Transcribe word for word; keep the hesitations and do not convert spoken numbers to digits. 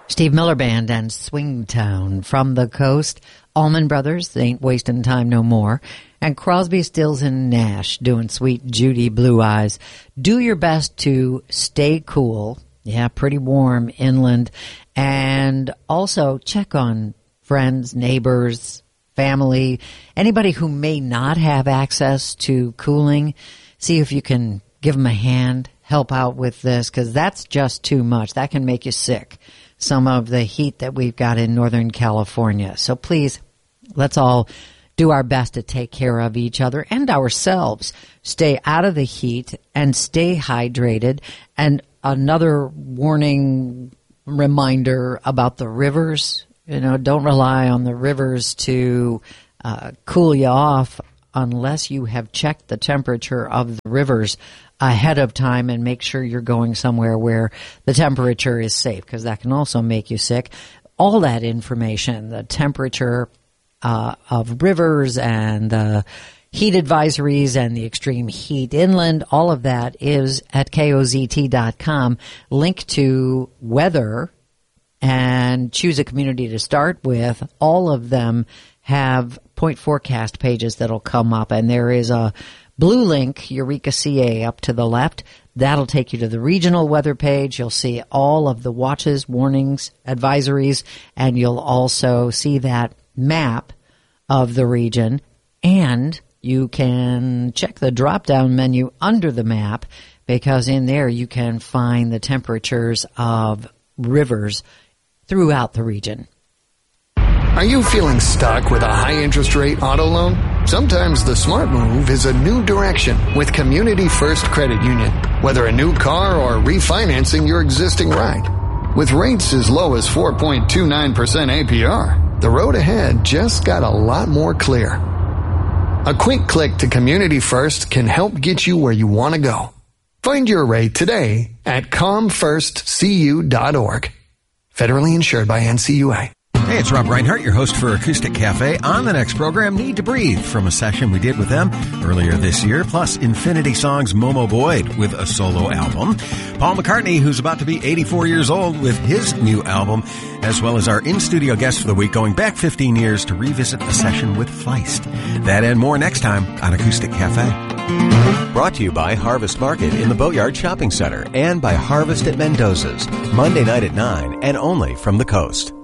Steve Miller Band and Swingtown from the coast. Allman Brothers, They Ain't Wasting Time No More. And Crosby, Stills, and Nash doing Sweet Judy Blue Eyes. Do your best to stay cool. Yeah, pretty warm inland. And also check on friends, neighbors, family, anybody who may not have access to cooling. See if you can give them a hand, help out with this, because that's just too much. That can make you sick, some of the heat that we've got in Northern California. So please, let's all do our best to take care of each other and ourselves. Stay out of the heat and stay hydrated. And another warning reminder about the rivers. You know, don't rely on the rivers to uh, cool you off unless you have checked the temperature of the rivers ahead of time and make sure you're going somewhere where the temperature is safe, because that can also make you sick. All that information, the temperature uh, of rivers and the heat advisories and the extreme heat inland, all of that is at K O Z T dot com. Link to weather and choose a community to start with. All of them have point forecast pages that'll come up, and there is a blue link, Eureka C A, up to the left. That'll take you to the regional weather page. You'll see all of the watches, warnings, advisories, and you'll also see that map of the region. And you can check the drop-down menu under the map, because in there you can find the temperatures of rivers throughout the region. Are you feeling stuck with a high-interest rate auto loan? Sometimes the smart move is a new direction with Community First Credit Union. Whether a new car or refinancing your existing ride. With rates as low as four point two nine percent A P R, the road ahead just got a lot more clear. A quick click to Community First can help get you where you want to go. Find your rate today at com first c u dot org. Federally insured by N C U A. Hey, it's Rob Reinhart, your host for Acoustic Cafe. On the next program, Need to Breathe, from a session we did with them earlier this year, plus Infinity Songs' Momo Boyd with a solo album. Paul McCartney, who's about to be eighty-four years old, with his new album, as well as our in-studio guest for the week, going back fifteen years to revisit a session with Feist. That and more next time on Acoustic Cafe. Brought to you by Harvest Market in the Boatyard Shopping Center and by Harvest at Mendoza's, Monday night at nine and only from the coast.